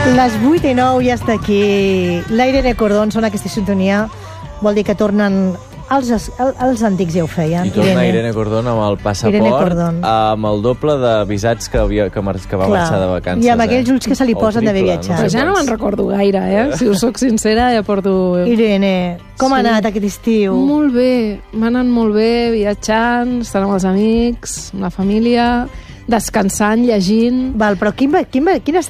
Les 8:09 ja està aquí. La Irene Cordón sona aquesta sintonia. Vol dir que tornen... Els antics ja ho feien. I torna Irene Cordón amb el passaport, amb el doble de visats que va marxar de vacances. I amb aquells ulls que se li posen d'haver viatjat. Però ja no me'n recordo gaire, Si us soc sincera, ja porto... Irene, com ha anat aquest estiu? Molt bé, m'ha anat molt bé, viatjant, estant amb els amics, amb la família, descansant, llegint... Val, però quin